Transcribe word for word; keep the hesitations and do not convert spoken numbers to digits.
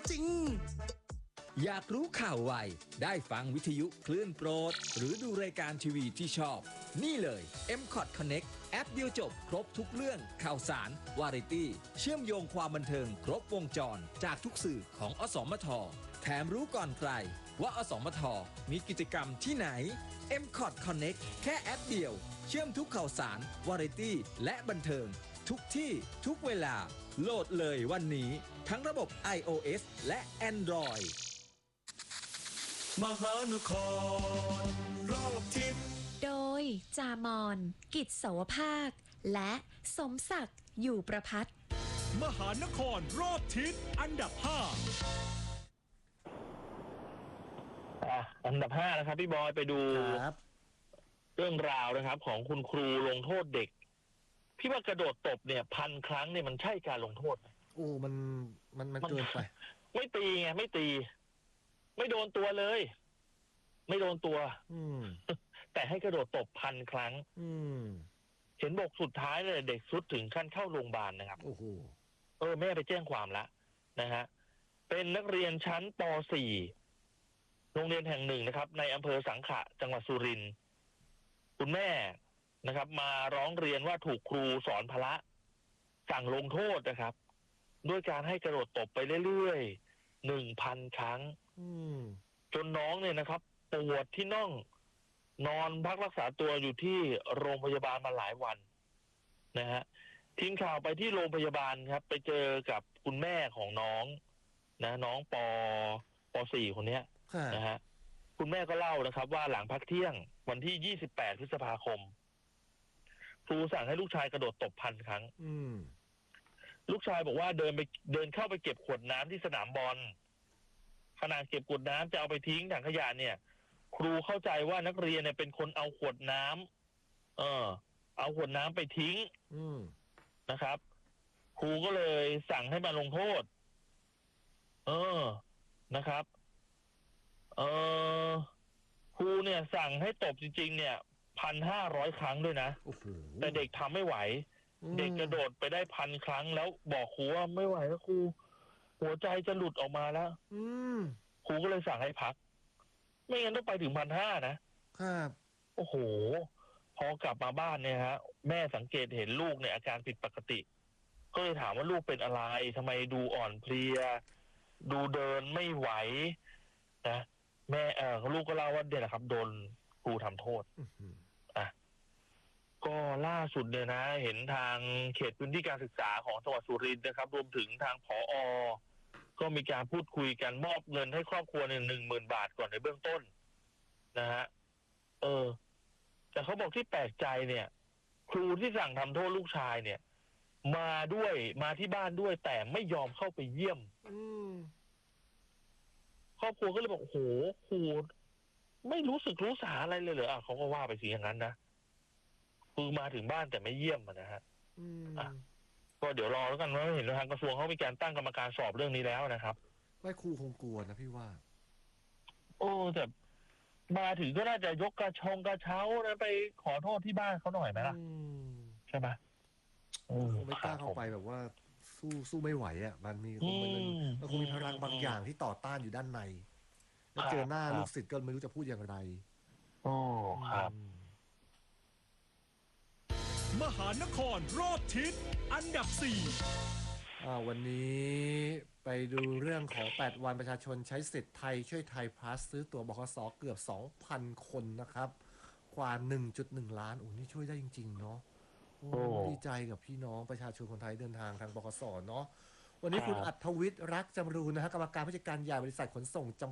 จริงอยากรู้ข่าวไวได้ฟังวิทยุคลื่นโปรดหรือดูรายการทีวีที่ชอบนี่เลย เอ็ม คอท Connect แอปเดียวจบครบทุกเรื่องข่าวสารวาไรตี้เชื่อมโยงความบันเทิงครบวงจรจากทุกสื่อของอสมทแถมรู้ก่อนใครว่าอสมทมีกิจกรรมที่ไหน เอ็ม คอท Connect แค่แอปเดียวเชื่อมทุกข่าวสารวาไรตี้และบันเทิงทุกที่ทุกเวลาโหลดเลยวันนี้ทั้งระบบ ไอ โอ เอส และ Android มหานครรอบทิศโดยจามอนกิจสวภาคและสมศักดิ์อยู่ประพัฒน์มหานครรอบทิศอันดับห้าอ่ะอันดับห้านะครับพี่บอยไปดูเรื่องราวนะครับ ของคุณครูลงโทษเด็กพี่ว่ากระโดดตบเนี่ยพันครั้งเนี่ยมันใช่การลงโทษไหมโอ้มันมันมันเกินไปไม่ตีไงไม่ตีไม่โดนตัวเลย ไม่โดนตัวอืมแต่ให้กระโดดตบพันครั้งอืมเห็นบอกสุดท้ายเลยเด็กสุดถึงขั้นเข้าโรงพยาบาลนะครับโอ้โหเออแม่ไปแจ้งความละนะฮะเป็นนักเรียนชั้นป .สี่ โรงเรียนแห่งหนึ่งนะครับในอำเภอสังขะจังหวัดสุรินทร์คุณแม่นะครับ มาร้องเรียนว่าถูกครูสอนพละสั่งลงโทษนะครับด้วยการให้กระโดดตบไปเรื่อยๆหนึ่งพันครั้งจนน้องเนี่ยนะครับปวดที่น่องนอนพักรักษาตัวอยู่ที่โรงพยาบาลมาหลายวันนะฮะทีมข่าวไปที่โรงพยาบาลครับไปเจอกับคุณแม่ของน้องนะน้องปป .สี่ คนเนี้ยนะฮะคุณแม่ก็เล่านะครับว่าหลังพักเที่ยงวันที่ยี่สิบแปดพฤษภาคมครูสั่งให้ลูกชายกระโดดตบพันครั้งลูกชายบอกว่าเดินไปเดินเข้าไปเก็บขวดน้ำที่สนามบอลขณะเก็บขวดน้ำจะเอาไปทิ้งถังขยะเนี่ยครูเข้าใจว่านักเรียนเนี่ยเป็นคนเอาขวดน้ำเออเอาขวดน้ำไปทิ้งนะครับครูก็เลยสั่งให้มาลงโทษเออนะครับเออครูเนี่ยสั่งให้ตบจริงๆเนี่ยพันห้าร้อยครั้งด้วยนะแต่เด็กทำไม่ไหวเด็กกระโดดไปได้พันครั้งแล้วบอกครูว่าไม่ไหวแล้วครูหัวใจจะหลุดออกมาแล้วครูก็เลยสั่งให้พักไม่งั้นต้องไปถึงพันห้านะครับโอ้โหพอกลับมาบ้านเนี่ยฮะแม่สังเกตเห็นลูกเนี่ยอาการผิดปกติก็เลยถามว่าลูกเป็นอะไรทำไมดูอ่อนเพลียดูเดินไม่ไหวนะแม่เออลูกก็เล่าว่าเนี่ยแหละครับโดนครูทำโทษอ่ะก็ล่าสุดเนี่ยนะเห็นทางเขตพื้นที่การศึกษาของจังหวัดสุรินทร์นะครับรวมถึงทางผอ.ก็มีการพูดคุยกันมอบเงินให้ครอบครัวหนึ่งหนึ่งหมื่นบาทก่อนในเบื้องต้นนะฮะเออแต่เขาบอกที่แปลกใจเนี่ยครูที่สั่งทำโทษลูกชายเนี่ยมาด้วยมาที่บ้านด้วยแต่ไม่ยอมเข้าไปเยี่ยมครอบครัวก็เลยบอกโอ้โหครูไม่รู้สึกรู้สาอะไรเลยเหรออ่ะเขาก็ว่าไปสิอย่างนั้นนะคือมาถึงบ้านแต่ไม่เยี่ยมนะฮะอ่ะก็เดี๋ยวรอแล้วกันว่าเห็นทางกระทรวงเขามีการตั้งกรรมการสอบเรื่องนี้แล้วนะครับไม่ครูคงกลัวนะพี่ว่าโอ้แต่มาถึงก็น่าจะยกกระชงกระเช้านะไปขอโทษที่บ้านเขาหน่อยไหมล่ะใช่ไหมคงไม่กล้าเข้าไปแบบว่าสู้สู้ไม่ไหวอ่ะมันมีคงมันมันคงมีพลังบางอย่างที่ต่อต้านอยู่ด้านในแล้วเจอหน้าลูกศิษย์ก็ไม่รู้จะพูดอย่างไรโอ้ครับมหานครรอบทิศอันดับสี่อ่าวันนี้ไปดูเรื่องของแปดวันประชาชนใช้สิทธิ์ไทยช่วยไทยพลัสซื้อตั๋วบขส.เกือบ สองพัน คนนะครับกว่า หนึ่งจุดหนึ่ง ล้านโอ้นี่ช่วยได้จริงๆเนาะโอ้ดีใจกับพี่น้องประชาชนคนไทยเดินทางทางบขส.เนาะวันนี้คุณอัธวิทย์รักจำรูนนะฮะกรรมการผู้จัดการใหญ่บริษัทขนส่งจำ